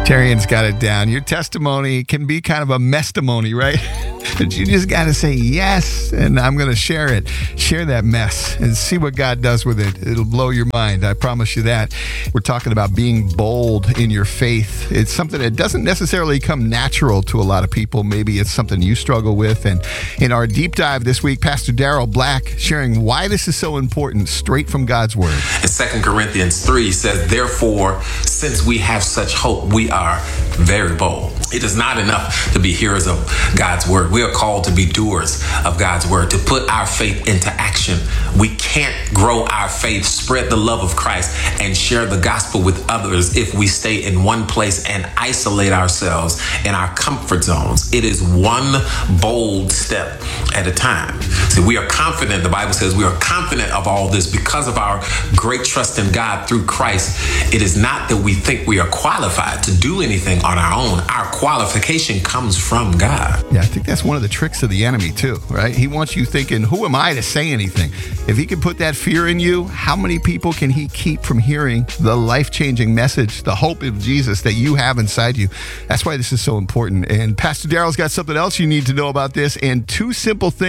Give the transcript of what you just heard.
Terrian's got it down. Your testimony can be kind of a mestimony, right? But you just got to say yes, and I'm going to share it. Share that mess and see what God does with it. It'll blow your mind. I promise you that. We're talking about being bold in your faith. It's something that doesn't necessarily come natural to a lot of people. Maybe it's something you struggle with. And in our deep dive this week, Pastor Daryl Black sharing why this is so important straight from God's word. In 2 Corinthians 3 says, therefore, since we have such hope, we are very bold. It is not enough to be hearers of God's word. We are called to be doers of God's word, to put our faith into action. We can't grow our faith, spread the love of Christ, and share the gospel with others if we stay in one place and isolate ourselves in our comfort zones. It is one bold step at a time. So we are confident, the Bible says we are confident of all this because of our great trust in God through Christ. It is not that we think we are qualified to do anything on our own. Our qualification comes from God. Yeah, I think that's one of the tricks of the enemy too, right? He wants you thinking, who am I to say anything? If he can put that fear in you, how many people can he keep from hearing the life-changing message, the hope of Jesus that you have inside you? That's why this is so important. And Pastor Daryl's got something else you need to know about this, and two simple things